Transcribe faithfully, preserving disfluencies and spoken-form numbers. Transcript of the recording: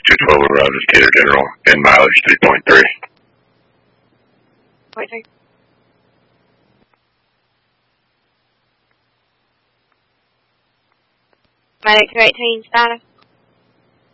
two twelve arrived as Gator General in mileage three point three. Point three. Medic two eighteen, status.